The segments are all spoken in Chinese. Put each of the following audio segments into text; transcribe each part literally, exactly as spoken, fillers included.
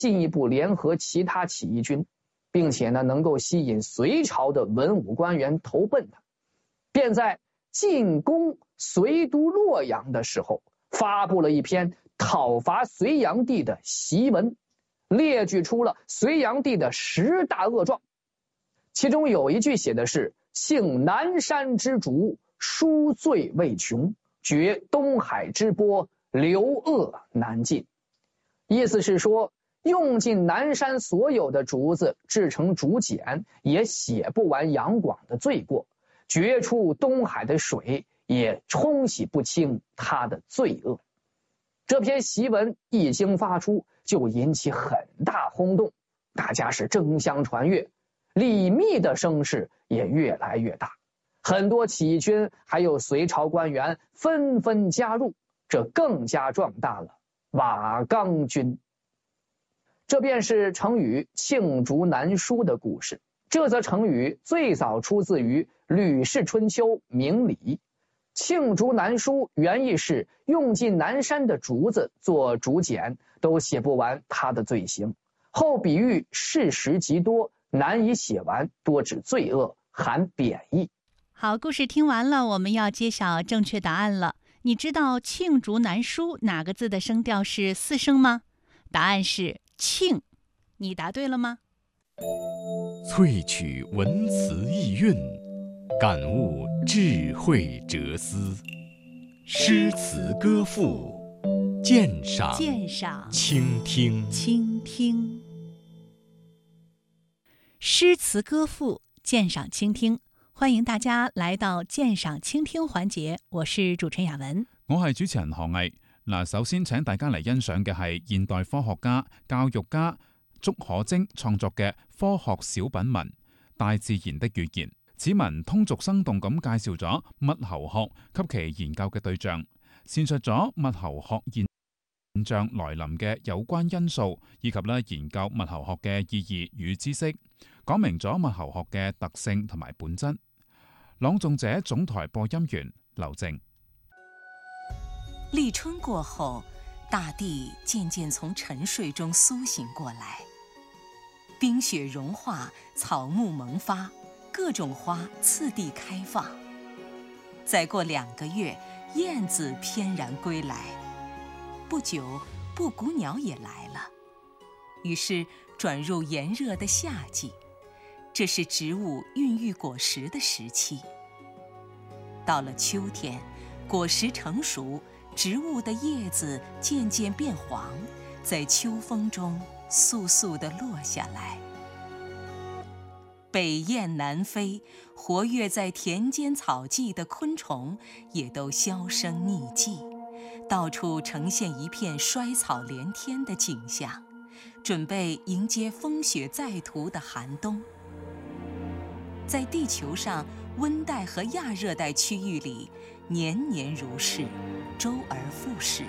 进一步联合其他起义军，并且呢能够吸引隋朝的文武官员投奔他，便在进攻隋都洛阳的时候，发布了一篇讨伐隋炀帝的檄文，列举出了隋炀帝的十大恶状。其中有一句写的是庆南山之竹，书罪未穷，绝东海之波，流恶难尽。意思是说，用尽南山所有的竹子制成竹简，也写不完杨广的罪过，绝出东海的水，也冲洗不清他的罪恶。这篇檄文一经发出，就引起很大轰动，大家是争相传阅，李密的声势也越来越大，很多起义军还有隋朝官员纷纷加入，这更加壮大了瓦岗军。这便是成语罄竹难书的故事。这则成语最早出自于《吕氏春秋·明礼》。罄竹难书原意是用尽南山的竹子做竹简，都写不完他的罪行，后比喻事实极多，难以写完，多指罪恶，含贬义。 好，故事听完了，我们要揭晓正确答案了。你知道罄竹难书哪个字的声调是四声吗？答案是罄。你答对了吗？ 萃取文辞意蕴，感悟智慧哲思，诗词歌赋，鉴赏鉴赏倾听倾听。诗詞歌賦，鑑賞傾聽，歡迎大家來到鑑賞傾聽環節，我是主持人雅文， 我係主持人何毅。嗱，首先請大家嚟欣賞嘅係現代科學家、教育家竺可楨創作嘅科學小品文《大自然的語言》。此文通俗生動咁介紹咗物候學及其研究嘅對象，闡述咗物候學現現象來臨嘅有關因素，以及咧研究物候學嘅意義與知識，講明咗物候學嘅特性同埋本質。朗誦者總台播音員劉靜。 立春過後，大地漸漸從沉睡中甦醒過來，冰雪融化，草木萌發，各種花次第開放。再過兩個月，燕子翩然歸來。不久，布谷鳥也來了，於是轉入炎熱的夏季，這是植物孕育果實的時期。到了秋天，果實成熟，植物的葉子漸漸變黃，在秋風中簌簌地落下來。北雁南飛，活躍在田間草際的昆蟲也都銷聲匿跡，到處呈現一片衰草連天的景象，準備迎接風雪再塗的寒冬。在地球上溫帶和亞熱帶區域裡，年年如是，周而復始。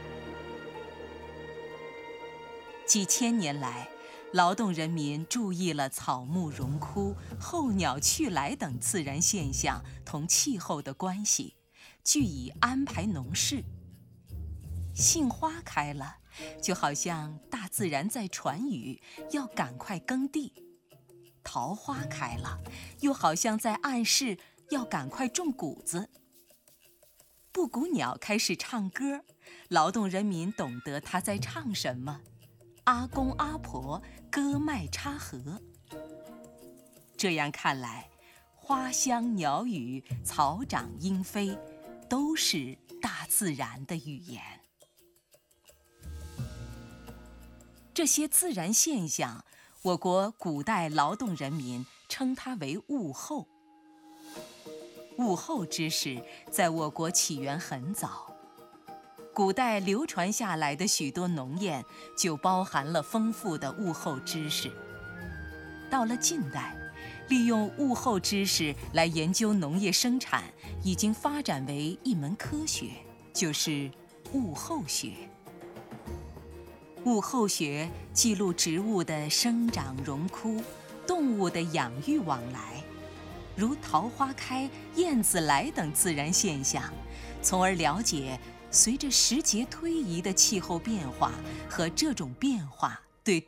幾千年來，勞動人民注意了草木榮枯、候鳥去來等自然現象同氣候的關係，據以安排農事。杏花開了，就好像大自然在傳語，要趕快耕地；桃花開了，又好像在暗示要趕快種谷子。布谷鳥開始唱歌，勞動人民懂得它在唱什麼。阿公阿婆歌麥插禾。這樣看來，花香鳥語、草長鶯飛，都是大自然的語言。這些自然現象，我國古代勞動人民稱它為物候。物候知識在我國起源很早，古代流傳下來的許多農諺就包含了豐富的物候知識。到了近代，利用物候知識來研究農業生產已經發展為一門科學，就是物候學。物候學記錄植物的生長榮枯，動物的養育往來，如桃花開、燕子來等自然現象，從而了解隨着時節推移的氣候變化和這種變化